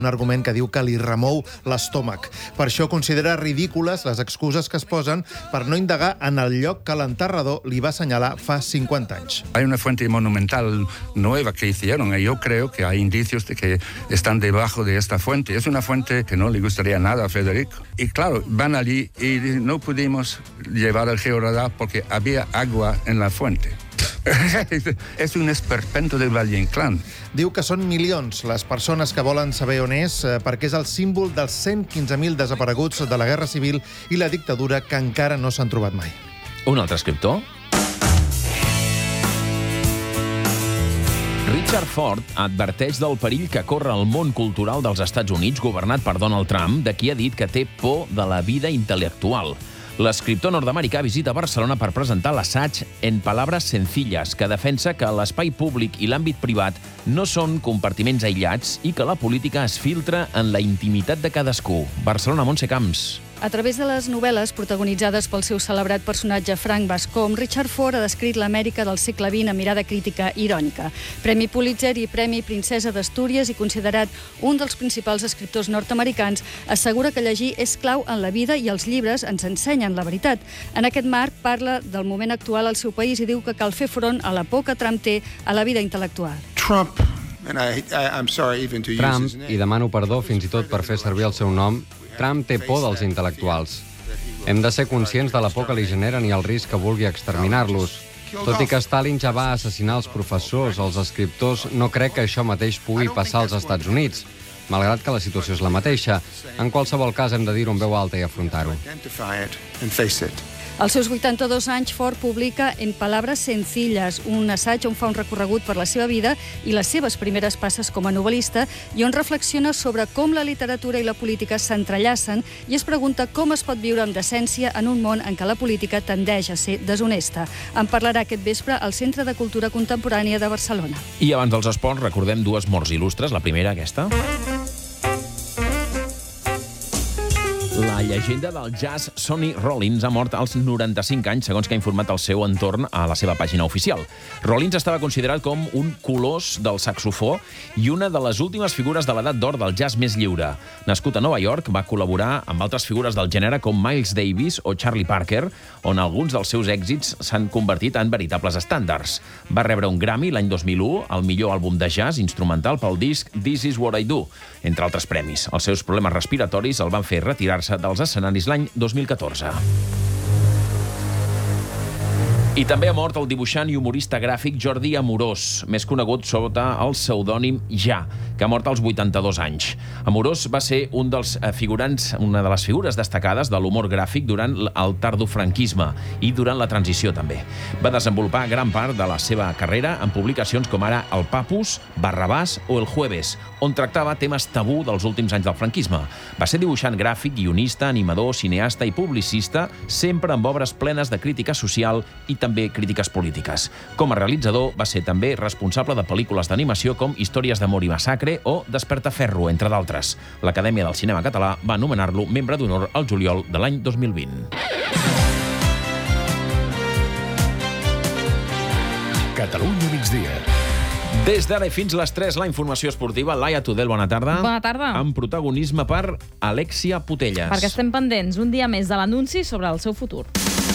un argument que diu que li remou l'estómac. Per això considera ridícules les excuses que es posen per no indagar en el lloc que l'enterrador li va assenyalar fa 50 anys. Hay una fuente monumental nueva que hicieron y yo creo que hay indicios de que están debajo de esta fuente. Es una fuente que no le gustaría nada a Federico. Y claro, van allí y no pudimos llevar el georradar porque había agua en la fuente. És un esperpento del Valle Inclán. Diu que són milions les persones que volen saber on és perquè és el símbol dels 115.000 desapareguts de la Guerra Civil i la dictadura que encara no s'han trobat mai. Un altre escriptor? Richard Ford adverteix del perill que corre el món cultural dels Estats Units governat per Donald Trump, de qui ha dit que té por de la vida intel·lectual. L'escriptor nord-americà visita Barcelona per presentar l'assaig En palabras sencillas, que defensa que l'espai públic i l'àmbit privat no són compartiments aïllats i que la política es filtra en la intimitat de cadascú. Barcelona, Montse Camps. A través de les novel·les protagonitzades pel seu celebrat personatge Frank Bascom, Richard Ford ha descrit l'Amèrica del segle XX amb mirada crítica i irònica. Premi Pulitzer i Premi Princesa d'Astúries i considerat un dels principals escriptors nord-americans, assegura que llegir és clau en la vida i els llibres ens ensenyen la veritat. En aquest marc parla del moment actual al seu país i diu que cal fer front a la por que Trump té a la vida intel·lectual. Trump, i demano perdó fins i tot per fer servir el seu nom, Trump té por dels intel·lectuals. Hem de ser conscients de la por que li generen i el risc que vulgui exterminar-los. Tot i que Stalin ja va assassinar els professors, els escriptors, no crec que això mateix pugui passar als Estats Units, malgrat que la situació és la mateixa. En qualsevol cas, hem de dir-ho en veu alta i afrontar-ho. Als seus 82 anys, Ford publica En palabras sencillas, un assaig on fa un recorregut per la seva vida i les seves primeres passes com a novel·lista i on reflexiona sobre com la literatura i la política s'entrellacen i es pregunta com es pot viure amb decència en un món en què la política tendeix a ser deshonesta. En parlarà aquest vespre al Centre de Cultura Contemporània de Barcelona. I abans dels esports recordem dues morts il·lustres. La primera, aquesta. La llegenda del jazz Sonny Rollins ha mort als 95 anys, segons que ha informat el seu entorn a la seva pàgina oficial. Rollins estava considerat com un colós del saxofó i una de les últimes figures de l'edat d'or del jazz més lliure. Nascut a Nova York, va col·laborar amb altres figures del gènere com Miles Davis o Charlie Parker, on alguns dels seus èxits s'han convertit en veritables estàndards. Va rebre un Grammy l'any 2001 al millor àlbum de jazz instrumental pel disc This Is What I Do, entre altres premis. Els seus problemes respiratoris el van fer retirar-se dels escenaris l'any 2014. I també ha mort el dibuixant i humorista gràfic Jordi Amorós, més conegut sota el pseudònim Ja, que ha mort als 82 anys. Amorós va ser una de les figures destacades de l'humor gràfic durant el tardofranquisme i durant la transició també. Va desenvolupar gran part de la seva carrera en publicacions com ara El Papus, Barrabàs o El Jueves, on tractava temes tabú dels últims anys del franquisme. Va ser dibuixant gràfic, guionista, animador, cineasta i publicista, sempre amb obres plenes de crítica social i també crítiques polítiques. Com a realitzador, va ser també responsable de pel·lícules d'animació com Històries d'amor i massacre o Despertaferro, entre d'altres. L'Acadèmia del Cinema Català va anomenar-lo membre d'honor al juliol de l'any 2020. Catalunya migdia. Des d'ara i fins les 3, la informació esportiva. Laia Tudel, bona tarda. Bona tarda. Amb protagonisme per Alexia Putellas. Perquè estem pendents un dia més de l'anunci sobre el seu futur.